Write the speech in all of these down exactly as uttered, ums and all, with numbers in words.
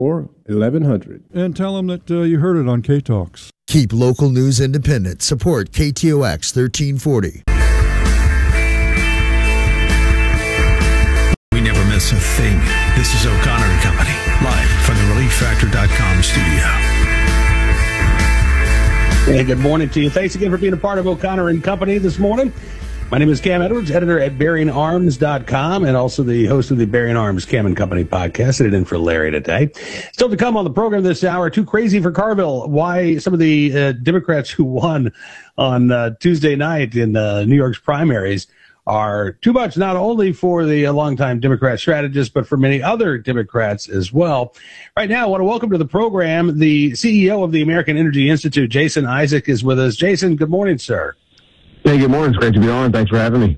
or eleven hundred. And tell them that uh, you heard it on K-Talks. Keep local news independent. Support K T O X thirteen forty. We never miss a thing. This is O'Connor and Company, live from the relief factor dot com studio. Hey, good morning to you. Thanks again for being a part of O'Connor and Company this morning. My name is Cam Edwards, editor at Bearing Arms dot com, and also the host of the Bearing Arms Cam and Company podcast. Sitting in for Larry today. Still to come on the program this hour, too crazy for Carville. Why some of the uh, Democrats who won on uh, Tuesday night in uh, New York's primaries are too much, not only for the uh, longtime Democrat strategist, but for many other Democrats as well. Right now, I want to welcome to the program the C E O of the American Energy Institute, Jason Isaac, is with us. Jason, good morning, sir. Hey, good morning. It's great to be on. Thanks for having me.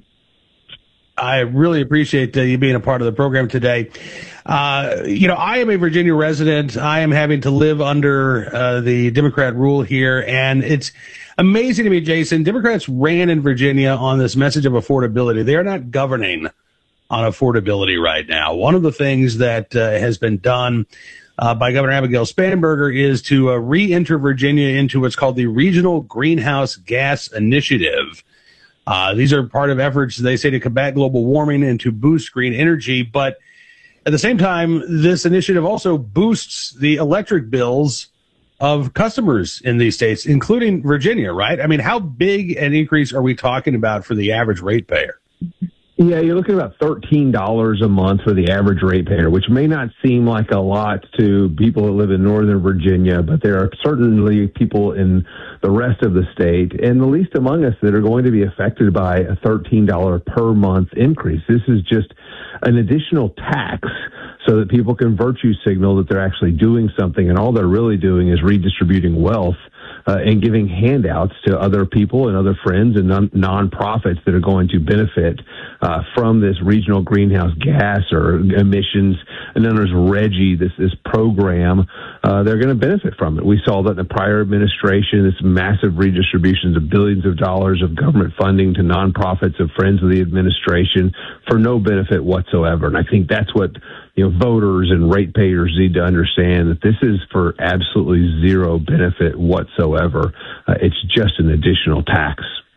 I really appreciate uh, you being a part of the program today. Uh, you know, I am a Virginia resident. I am having to live under uh, the Democrat rule here, and it's amazing to me, Jason. Democrats ran in Virginia on this message of affordability. They are not governing on affordability right now. One of the things that uh, has been done Uh, by Governor Abigail Spanberger is to uh, re-enter Virginia into what's called the Regional Greenhouse Gas Initiative. Uh, these are part of efforts, they say, to combat global warming and to boost green energy. But at the same time, this initiative also boosts the electric bills of customers in these states, including Virginia, right? I mean, how big an increase are we talking about for the average ratepayer? Yeah, you're looking at about thirteen dollars a month for the average ratepayer, which may not seem like a lot to people that live in Northern Virginia, but there are certainly people in the rest of the state, and the least among us, that are going to be affected by a thirteen dollars per month increase. This is just an additional tax so that people can virtue signal that they're actually doing something, and all they're really doing is redistributing wealth Uh, and giving handouts to other people and other friends and non- nonprofits that are going to benefit uh, from this regional greenhouse gas or emissions, and then there's RGGI, this this program. Uh, they're going to benefit from it. We saw that in the prior administration, this massive redistributions of billions of dollars of government funding to nonprofits of friends of the administration for no benefit whatsoever. And I think that's what you know voters and ratepayers need to understand, that this is for absolutely zero benefit whatsoever. Uh, it's just an additional tax.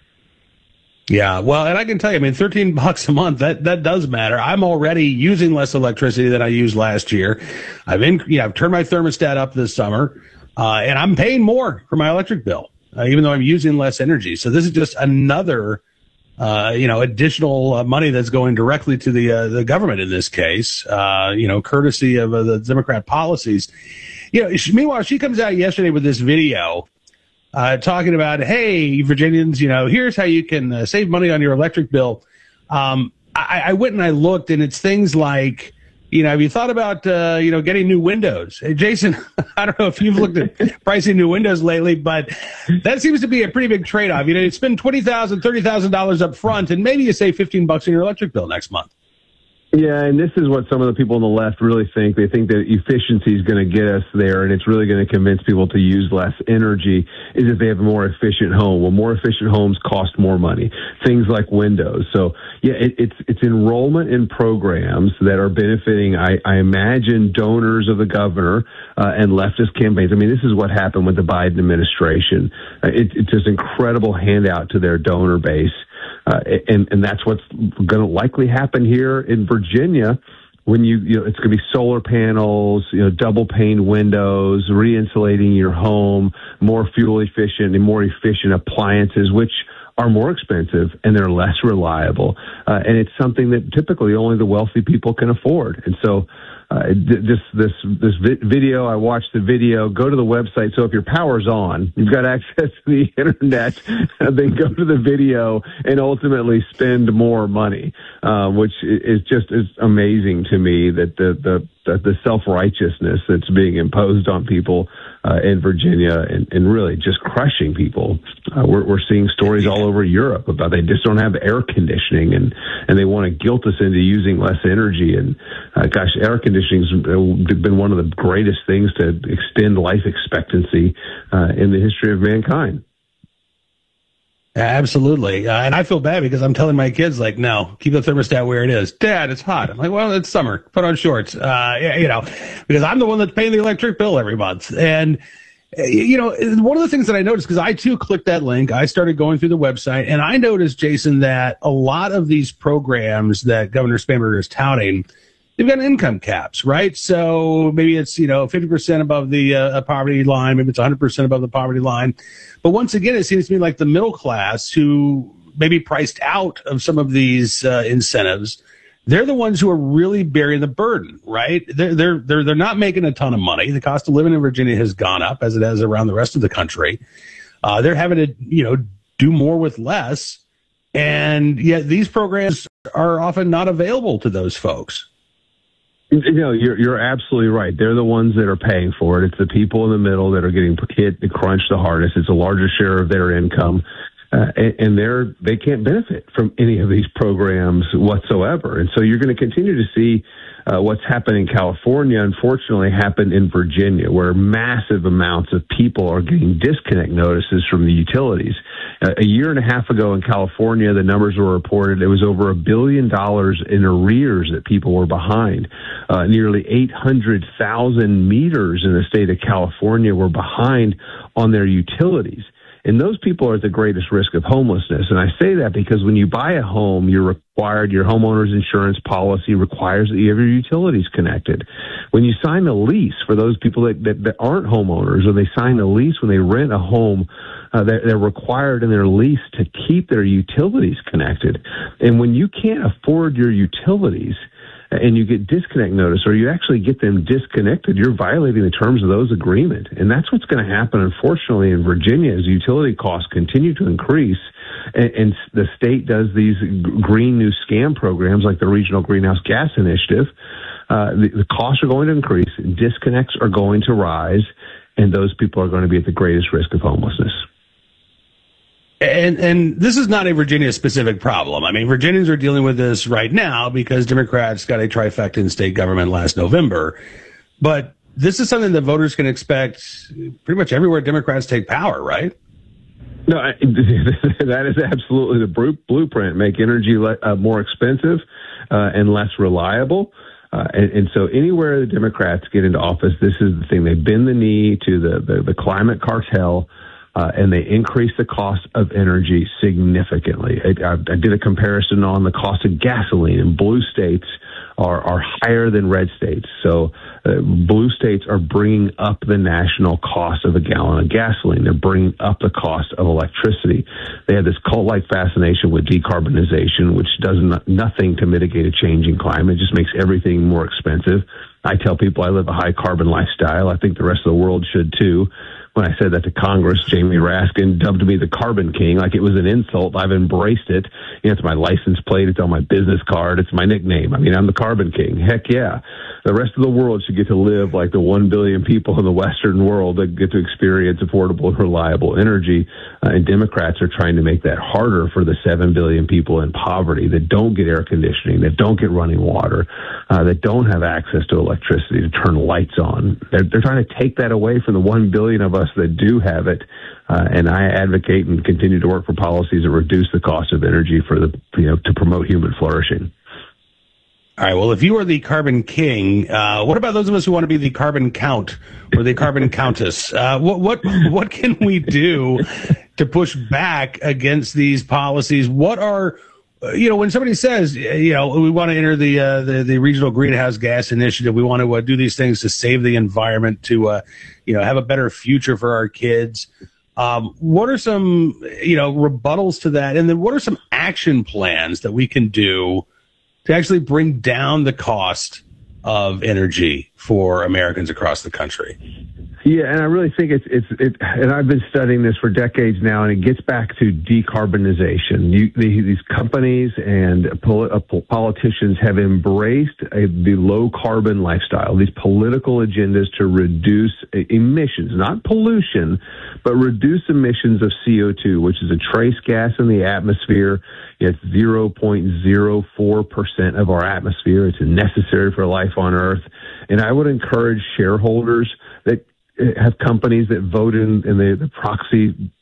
Yeah, well, and I can tell you, I mean, thirteen bucks a month, that, that does matter. I'm already using less electricity than I used last year. I've in, you know, I've turned my thermostat up this summer, uh, and I'm paying more for my electric bill, uh, even though I'm using less energy. So this is just another, uh, you know, additional uh, money that's going directly to the, uh, the government in this case, uh, you know, courtesy of uh, the Democrat policies. You know, she, meanwhile, she comes out yesterday with this video Uh, talking about, hey, Virginians, you know, here's how you can uh, save money on your electric bill. Um, I, I went and I looked, and it's things like, you know, have you thought about, uh, you know, getting new windows? Hey, Jason, I don't know if you've looked at pricing new windows lately, but that seems to be a pretty big trade-off. You know, you spend twenty thousand dollars, thirty thousand dollars up front, and maybe you save fifteen bucks on your electric bill next month. Yeah, and this is what some of the people on the left really think. They think that efficiency is going to get us there, and it's really going to convince people to use less energy, is if they have a more efficient home. Well, more efficient homes cost more money, things like windows. So, yeah, it, it's it's enrollment in programs that are benefiting, I, I imagine, donors of the governor uh, and leftist campaigns. I mean, this is what happened with the Biden administration. Uh, it, it's just incredible handout to their donor base. Uh, and, and that's what's going to likely happen here in Virginia when you, you know, it's going to be solar panels, you know, double pane windows, re-insulating your home, more fuel efficient and more efficient appliances, which are more expensive and they're less reliable. Uh, and it's something that typically only the wealthy people can afford. And so, Uh, this this this vi- video, I watched the video. Go to the website. So if your power's on, you've got access to the internet, then go to the video and ultimately spend more money, uh, which is just is amazing to me that the the the, the self-righteousness that's being imposed on people uh, in Virginia and, and really just crushing people. Uh, we're, we're seeing stories all over Europe about they just don't have air conditioning and, and they want to guilt us into using less energy. And uh, gosh, air conditioning has been one of the greatest things to extend life expectancy uh, in the history of mankind. Absolutely. Uh, and I feel bad because I'm telling my kids, like, no, keep the thermostat where it is. Dad, it's hot. I'm like, well, it's summer. Put on shorts. Uh, you know, because I'm the one that's paying the electric bill every month. And, you know, one of the things that I noticed, because I too clicked that link, I started going through the website, and I noticed, Jason, that a lot of these programs that Governor Spanberger is touting, they've got income caps, right? So maybe it's, you know, fifty percent above the uh, poverty line, maybe it's one hundred percent above the poverty line. But once again, it seems to me like the middle class, who maybe priced out of some of these uh, incentives, they're the ones who are really bearing the burden, right? They're, they're, they're, they're not making a ton of money. The cost of living in Virginia has gone up, as it has around the rest of the country. Uh, they're having to, you know, do more with less. And yet these programs are often not available to those folks. You know, you're you're absolutely right. They're the ones that are paying for it. It's the people in the middle that are getting hit and crunched the hardest. It's a larger share of their income, uh, and, and they're they can't benefit from any of these programs whatsoever. And so you're going to continue to see uh, what's happened in California, unfortunately, happen in Virginia, where massive amounts of people are getting disconnect notices from the utilities. Uh, a year and a half ago in California, the numbers were reported. It was over a billion dollars in arrears that people were behind. Uh, nearly eight hundred thousand meters in the state of California were behind on their utilities. And those people are at the greatest risk of homelessness. And I say that because when you buy a home, you're required, your homeowner's insurance policy requires that you have your utilities connected. When you sign a lease, for those people that, that, that aren't homeowners, or they sign a lease when they rent a home, uh, they're, they're required in their lease to keep their utilities connected. And when you can't afford your utilities, and you get disconnect notice, or you actually get them disconnected, you're violating the terms of those agreement. And that's what's going to happen, unfortunately, in Virginia as utility costs continue to increase. And, and the state does these green new scam programs like the Regional Greenhouse Gas Initiative. Uh, the, the costs are going to increase, and disconnects are going to rise, and those people are going to be at the greatest risk of homelessness. And and this is not a Virginia-specific problem. I mean, Virginians are dealing with this right now because Democrats got a trifecta in state government last November. But this is something that voters can expect pretty much everywhere Democrats take power, right? No, I, that is absolutely the blueprint. Make energy le- uh, more expensive uh, and less reliable. Uh, and, and so anywhere the Democrats get into office, this is the thing. They bend the knee to the, the, the climate cartel. Uh, and they increase the cost of energy significantly. I, I, I did a comparison on the cost of gasoline, and blue states are, are higher than red states. So uh, blue states are bringing up the national cost of a gallon of gasoline. They're bringing up the cost of electricity. They have this cult-like fascination with decarbonization, which does not, nothing to mitigate a changing climate. It just makes everything more expensive. I tell people I live a high-carbon lifestyle. I think the rest of the world should, too. When I said that to Congress, Jamie Raskin dubbed me the Carbon King like it was an insult. I've embraced it. You know, it's my license plate. It's on my business card. It's my nickname. I mean, I'm the Carbon King. Heck yeah. The rest of the world should get to live like the one billion people in the Western world that get to experience affordable and reliable energy. Uh, and Democrats are trying to make that harder for the seven billion people in poverty that don't get air conditioning, that don't get running water, uh, that don't have access to electricity to turn lights on. They're, they're trying to take that away from the one billion of us that do have it, uh, and I advocate and continue to work for policies that reduce the cost of energy for the you know to promote human flourishing. All right. Well, if you are the Carbon King, uh, what about those of us who want to be the Carbon Count or the Carbon Countess? Uh, what what what can we do to push back against these policies? What are You know, when somebody says, you know, we want to enter the uh, the, the Regional Greenhouse Gas Initiative, we want to uh, do these things to save the environment, to, uh, you know, have a better future for our kids. Um, what are some, you know, rebuttals to that? And then what are some action plans that we can do to actually bring down the cost of energy for Americans across the country? Yeah, and I really think it's it's it, and I've been studying this for decades now, and it gets back to decarbonization. You, the, these companies and pol- uh, politicians have embraced a, the low carbon lifestyle, these political agendas to reduce emissions, not pollution, but reduce emissions of C O two, which is a trace gas in the atmosphere. It's zero point zero four percent of our atmosphere. It's necessary for life on Earth. And I would encourage shareholders that have companies that vote in, in the, the proxy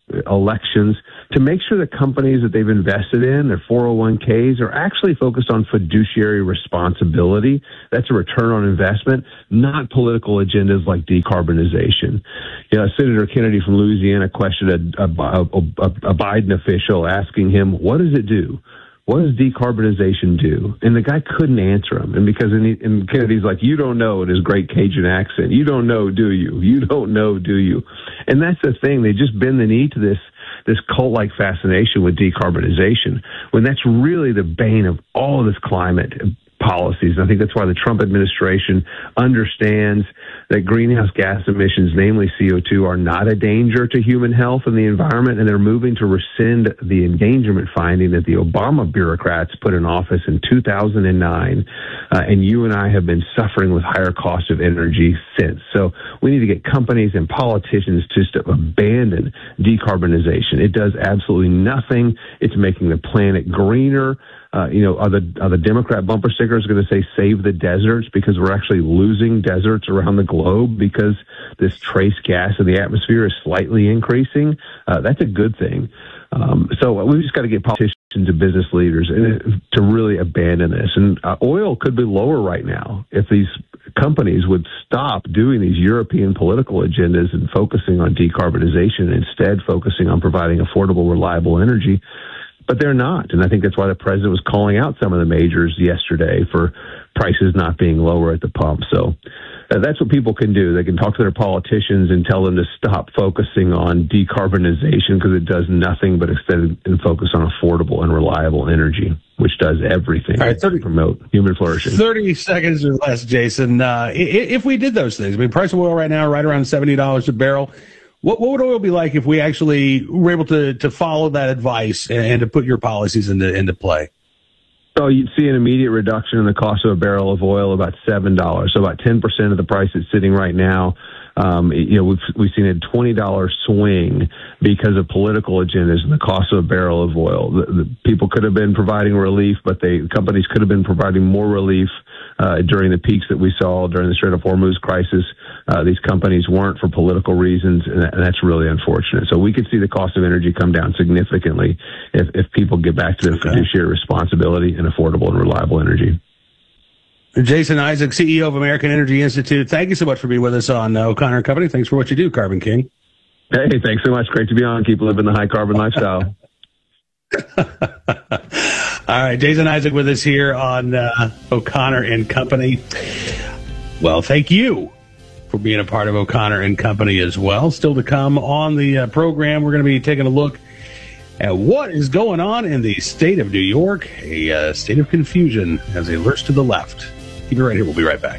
elections, to make sure the companies that they've invested in, their four oh one k's, are actually focused on fiduciary responsibility. That's a return on investment, not political agendas like decarbonization. You know, Senator Kennedy from Louisiana questioned a, a, a, a Biden official, asking him, what does it do? What does decarbonization do? And the guy couldn't answer him. And because and, he, and Kennedy's like, you don't know, in his great Cajun accent. You don't know, do you? You don't know, do you? And that's the thing. They just bend the knee to this this cult-like fascination with decarbonization, when that's really the bane of all of this climate policies. And I think that's why the Trump administration understands that greenhouse gas emissions, namely C O two, are not a danger to human health and the environment, and they're moving to rescind the endangerment finding that the Obama bureaucrats put in office in two thousand nine. Uh, and you and I have been suffering with higher cost of energy since. So we need to get companies and politicians to just abandon decarbonization. It does absolutely nothing. It's making the planet greener. Uh, you know, are the are the Democrat bumper stickers going to say save the deserts, because we're actually losing deserts around the globe because this trace gas in the atmosphere is slightly increasing? Uh, that's a good thing. Um, so we've just got to get politicians and business leaders to really abandon this. And uh, oil could be lower right now if these companies would stop doing these European political agendas and focusing on decarbonization and instead focusing on providing affordable, reliable energy. But they're not. And I think that's why the president was calling out some of the majors yesterday for prices not being lower at the pump. So uh, that's what people can do. They can talk to their politicians and tell them to stop focusing on decarbonization, because it does nothing but instead and focus on affordable and reliable energy, which does everything All right, thirty, to promote human flourishing. thirty seconds or less, Jason. Uh, if we did those things, I mean, price of oil right now, right around seventy dollars a barrel. What, what would oil be like if we actually were able to, to follow that advice and, and to put your policies into, into play? So you'd see an immediate reduction in the cost of a barrel of oil, about seven dollars. So about ten percent of the price it's sitting right now. Um, you know, we've, we've seen a twenty dollars swing because of political agendas and the cost of a barrel of oil. The, the people could have been providing relief, but they companies could have been providing more relief uh, during the peaks that we saw during the Strait of Hormuz crisis. Uh, these companies weren't for political reasons, and, that, and that's really unfortunate. So we could see the cost of energy come down significantly if, if people get back to their okay. fiduciary responsibility and affordable and reliable energy. Jason Isaac, C E O of American Energy Institute, thank you so much for being with us on uh, O'Connor and Company. Thanks for what you do, Carbon King. Hey, thanks so much. Great to be on. Keep living the high carbon lifestyle. All right, Jason Isaac with us here on uh, O'Connor and Company. Well, thank you for being a part of O'Connor and Company as well. Still to come on the uh, program, we're going to be taking a look at what is going on in the state of New York, a uh, state of confusion as they lurch to the left. Keep it right here. We'll be right back.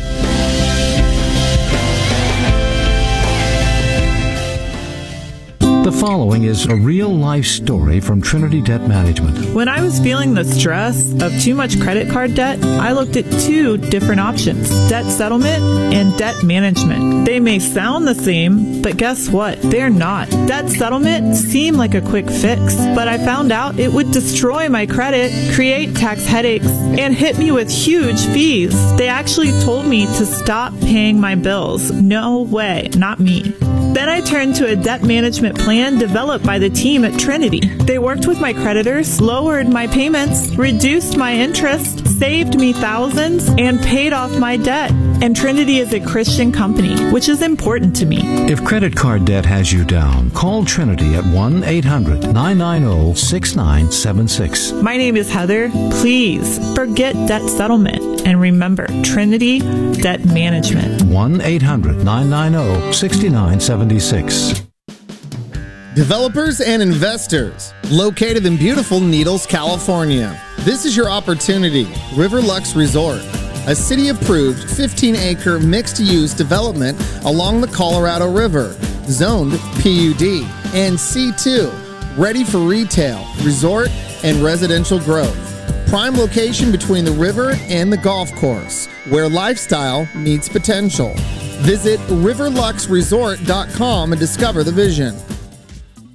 The following is a real-life story from Trinity Debt Management. When I was feeling the stress of too much credit card debt, I looked at two different options: debt settlement and debt management. They may sound the same, but guess what? They're not. Debt settlement seemed like a quick fix, but I found out it would destroy my credit, create tax headaches, and hit me with huge fees. They actually told me to stop paying my bills. No way, not me. Then I turned to a debt management plan developed by the team at Trinity. They worked with my creditors, lowered my payments, reduced my interest, saved me thousands, and paid off my debt. And Trinity is a Christian company, which is important to me. If credit card debt has you down, call Trinity at one eight hundred nine nine zero six nine seven six. My name is Heather. Please forget debt settlement and remember Trinity Debt Management. one eight hundred nine nine zero six nine seven six. Developers and investors, located in beautiful Needles, California. This is your opportunity. Riverlux Resort, a city-approved fifteen acre mixed-use development along the Colorado River, zoned P U D and C two, ready for retail, resort, and residential growth. Prime location between the river and the golf course, where lifestyle meets potential. Visit river lux resort dot com and discover the vision.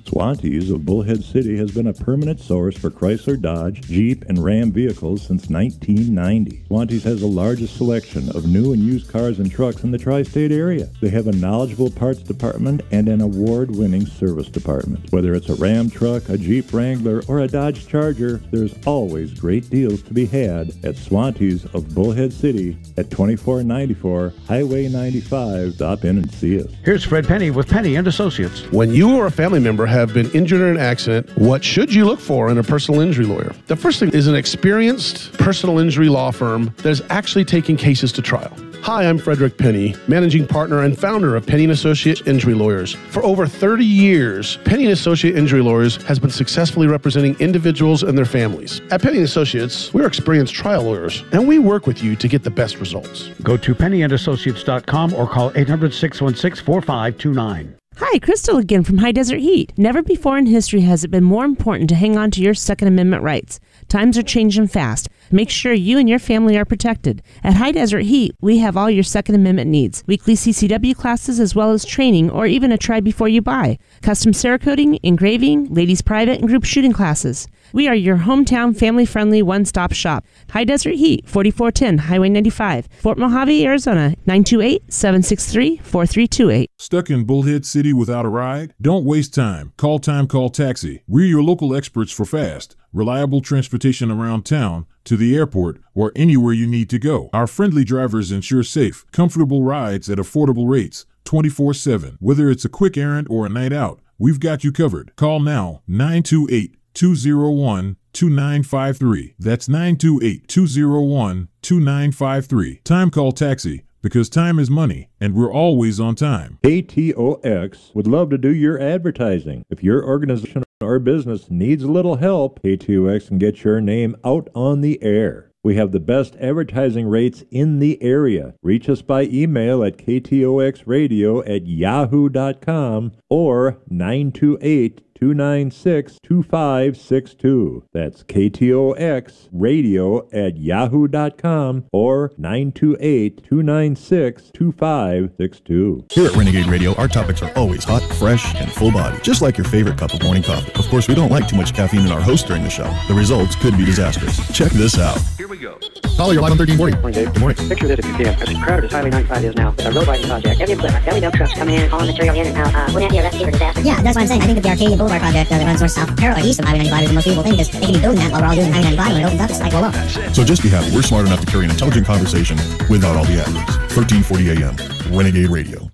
Swantees of Bullhead City has been a permanent source for Chrysler, Dodge, Jeep, and Ram vehicles since nineteen ninety. Swantees has the largest selection of new and used cars and trucks in the tri-state area. They have a knowledgeable parts department and an award-winning service department. Whether it's a Ram truck, a Jeep Wrangler, or a Dodge Charger, there's always great deals to be had at Swantees of Bullhead City at twenty-four ninety-four Highway ninety-five. Stop in and see us. Here's Fred Penny with Penny and Associates. When you or a family member have been injured in an accident, what should you look for in a personal injury lawyer? The first thing is an experienced personal injury law firm that is actually taking cases to trial. Hi, I'm Frederick Penny, managing partner and founder of Penny and Associate Injury Lawyers. For over thirty years, Penny and Associate Injury Lawyers has been successfully representing individuals and their families. At Penny and Associates, we're experienced trial lawyers, and we work with you to get the best results. Go to penny and associates dot com or call eight hundred, six one six, four five two nine. Hi, Crystal again from High Desert Heat. Never before in history has it been more important to hang on to your Second Amendment rights. Times are changing fast. Make sure you and your family are protected. At High Desert Heat, we have all your Second Amendment needs. Weekly C C W classes as well as training or even a try before you buy. Custom Cerakoting, engraving, ladies private and group shooting classes. We are your hometown family-friendly one-stop shop. High Desert Heat, forty-four ten Highway ninety-five, Fort Mojave, Arizona, nine two eight, seven six three, four three two eight. Stuck in Bullhead City without a ride? Don't waste time. Call Time Call Taxi. We're your local experts for fast, reliable transportation around town, to the airport, or anywhere you need to go. Our friendly drivers ensure safe, comfortable rides at affordable rates, twenty-four seven. Whether it's a quick errand or a night out, we've got you covered. Call now, nine two eight, two zero one, two nine five three. That's nine two eight, two zero one, two nine five three. Time Call Taxi, because time is money, and we're always on time. K T O X would love to do your advertising. If your organization or business needs a little help, K T O X can get your name out on the air. We have the best advertising rates in the area. Reach us by email at k t o x radio at yahoo dot com or nine two eight, two nine six, two five six two. That's K T O X radio at yahoo dot com or nine two eight, two nine six, two five six two. Here at Renegade Radio, our topics are always hot, fresh, and full body, just like your favorite cup of morning coffee. Of course, we don't like too much caffeine in our host during the show. The results could be disastrous. Check this out. Here we go. Caller, you're live on thirteen forty. Morning, Dave. Good morning. Picture this if you can. As crowded as Highway ninety-five is now, a road widening project. Every flipper, every dump trucks coming in, hauling material in and out. Uh, wouldn't that be a recipe for disaster? Yeah, that's what I'm saying. I think that the Arcadia Boulevard project uh, that runs north, south, parallel, east of Highway ninety-five is the most beautiful thing because they can be building that while we're all doing Highway ninety-five. When it opens up, it's like, well, well. So just be happy. We're smart enough to carry an intelligent conversation without all the additives. thirteen forty A M. Renegade Radio.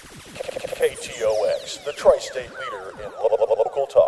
K T O X, the tri-state leader in local talk.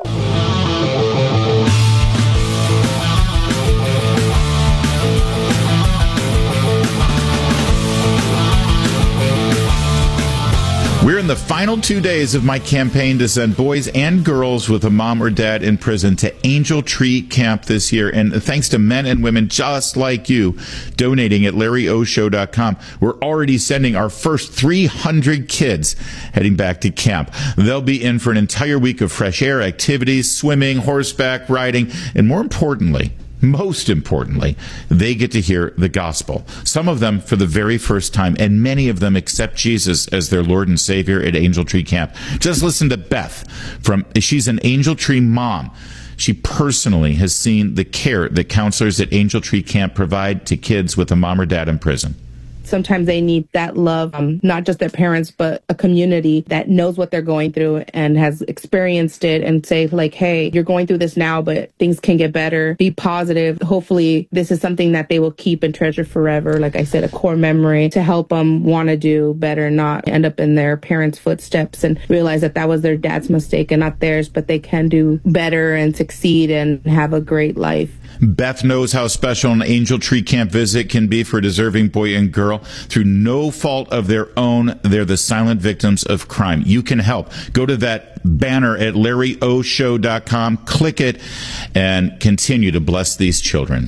We're in the final two days of my campaign to send boys and girls with a mom or dad in prison to Angel Tree Camp this year. And thanks to men and women just like you donating at larry o show dot com, we're already sending our first three hundred kids heading back to camp. They'll be in for an entire week of fresh air activities, swimming, horseback riding, and more importantly, Most importantly, they get to hear the gospel. Some of them for the very first time, and many of them accept Jesus as their Lord and Savior at Angel Tree Camp. Just listen to Beth. From she's an Angel Tree mom. She personally has seen the care that counselors at Angel Tree Camp provide to kids with a mom or dad in prison. Sometimes they need that love, um, not just their parents, but a community that knows what they're going through and has experienced it and say like, hey, you're going through this now, but things can get better. Be positive. Hopefully this is something that they will keep and treasure forever. Like I said, a core memory to help them want to do better, not end up in their parents' footsteps and realize that that was their dad's mistake and not theirs, but they can do better and succeed and have a great life. Beth knows how special an Angel Tree Camp visit can be for a deserving boy and girl. Through no fault of their own, they're the silent victims of crime. You can help. Go to that banner at larry o show dot com, click it, and continue to bless these children.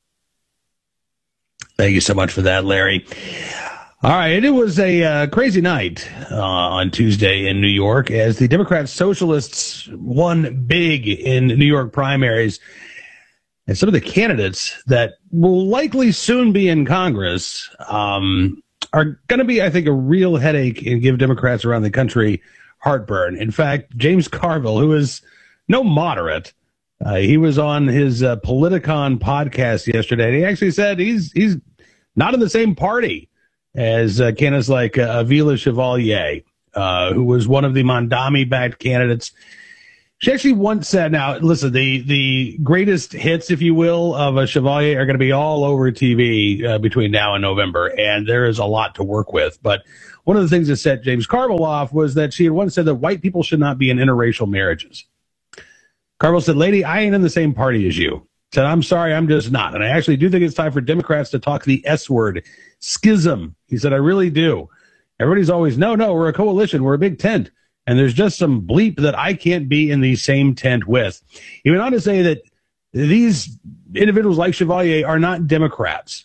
Thank you so much for that, Larry. All right, it was a uh, crazy night uh, on Tuesday in New York as the Democrat Socialists won big in New York primaries. And some of the candidates that will likely soon be in Congress um, are going to be, I think, a real headache and give Democrats around the country heartburn. In fact, James Carville, who is no moderate, uh, he was on his uh, Politicon podcast yesterday. And he actually said he's he's not in the same party as uh, candidates like uh, Avila Chevalier, uh, who was one of the Mondami-backed candidates. She actually once said, now, listen, the, the greatest hits, if you will, of a Chevalier are going to be all over T V uh, between now and November, and there is a lot to work with. But one of the things that set James Carville off was that she had once said that white people should not be in interracial marriages. Carville said, lady, I ain't in the same party as you. Said, I'm sorry, I'm just not. And I actually do think it's time for Democrats to talk the S word, schism. He said, I really do. Everybody's always, no, no, we're a coalition, we're a big tent. And there's just some bleep that I can't be in the same tent with. He went on to say that these individuals like Chevalier are not Democrats,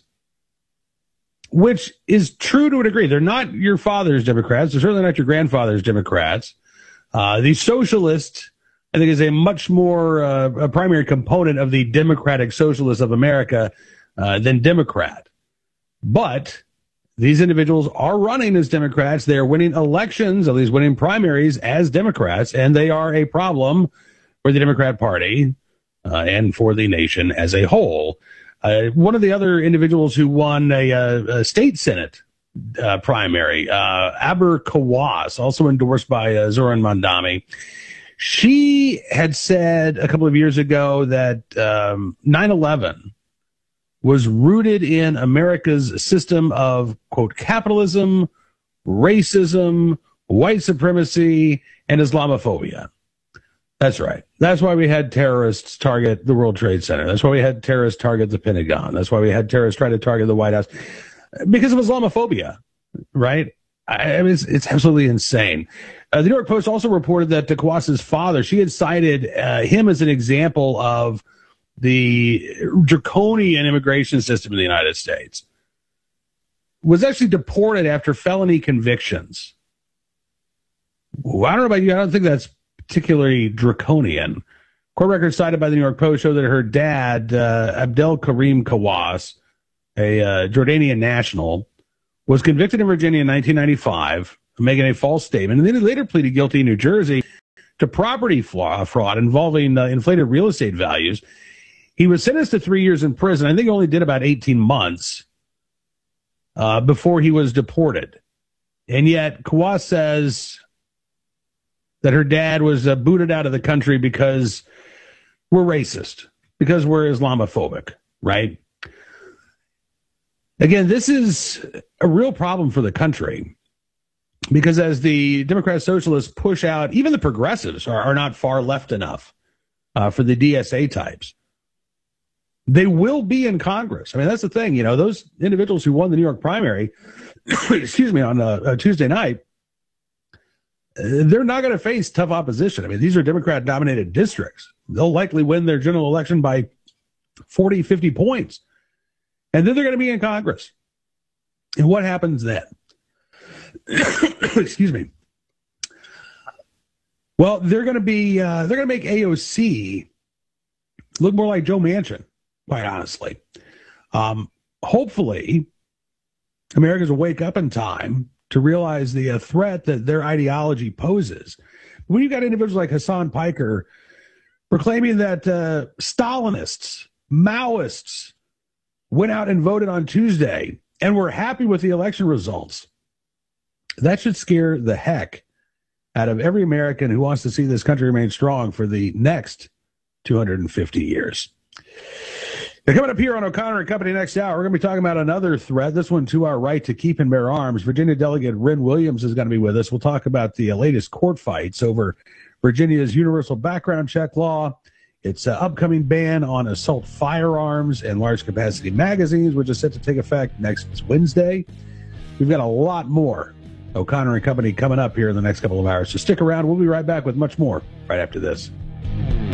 which is true to a degree. They're not your father's Democrats. They're certainly not your grandfather's Democrats. Uh, the socialist, I think, is a much more uh, a primary component of the Democratic Socialists of America uh, than Democrat. But these individuals are running as Democrats. They are winning elections, at least winning primaries as Democrats, and they are a problem for the Democrat Party uh, and for the nation as a whole. Uh, one of the other individuals who won a, a, a state Senate uh, primary, uh, Aber Kawas, also endorsed by uh, Zoran Mondami, she had said a couple of years ago that um, nine eleven was rooted in America's system of, quote, capitalism, racism, white supremacy, and Islamophobia. That's right. That's why we had terrorists target the World Trade Center. That's why we had terrorists target the Pentagon. That's why we had terrorists try to target the White House. Because of Islamophobia, right? I mean, it's, it's absolutely insane. Uh, the New York Post also reported that Kawas's father, she had cited uh, him as an example of the draconian immigration system in the United States, was actually deported after felony convictions. Well, I don't know about you. I don't think that's particularly draconian. Court records cited by the New York Post show that her dad, uh, Abdel Karim Kawas, a uh, Jordanian national, was convicted in Virginia in nineteen ninety-five, making a false statement, and then he later pleaded guilty in New Jersey to property fraud involving uh, inflated real estate values. He was sentenced to three years in prison. I think he only did about eighteen months uh, before he was deported. And yet Kawas says that her dad was uh, booted out of the country because we're racist, because we're Islamophobic, right? Again, this is a real problem for the country because as the Democrat Socialists push out, even the progressives are, are not far left enough uh, for the D S A types. They will be in Congress. I mean, that's the thing. You know, those individuals who won the New York primary, excuse me, on a, a Tuesday night, they're not going to face tough opposition. I mean, these are Democrat-dominated districts. They'll likely win their general election by forty, fifty points. And then they're going to be in Congress. And what happens then? Excuse me. Well, they're going to be, uh, they're going to make A O C look more like Joe Manchin, quite honestly. Um, hopefully, Americans will wake up in time to realize the uh, threat that their ideology poses. When you've got individuals like Hassan Piker proclaiming that uh, Stalinists, Maoists went out and voted on Tuesday and were happy with the election results, that should scare the heck out of every American who wants to see this country remain strong for the next two hundred fifty years. Now, coming up here on O'Connor and Company next hour, we're going to be talking about another threat, this one to our right to keep and bear arms. Virginia Delegate Ren Williams is going to be with us. We'll talk about the latest court fights over Virginia's universal background check law, its uh, upcoming ban on assault firearms and large-capacity magazines, which is set to take effect next Wednesday. We've got a lot more O'Connor and Company coming up here in the next couple of hours. So stick around. We'll be right back with much more right after this.